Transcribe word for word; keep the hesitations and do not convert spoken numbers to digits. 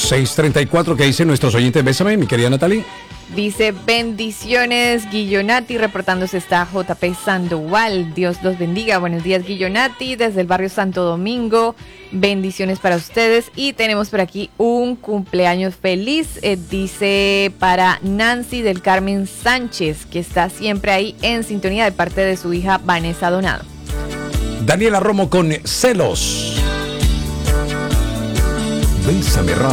seis treinta y cuatro, ¿qué dicen nuestros oyentes? Bésame, mi querida Natalie. Dice, bendiciones, Guillonati, reportándose está J P Sandoval. Dios los bendiga. Buenos días, Guillonati, desde el barrio Santo Domingo. Bendiciones para ustedes. Y tenemos por aquí un cumpleaños feliz, eh, dice para Nancy del Carmen Sánchez, que está siempre ahí en sintonía de parte de su hija Vanessa Donado. Daniela Romo con Celos. Bésame Radio.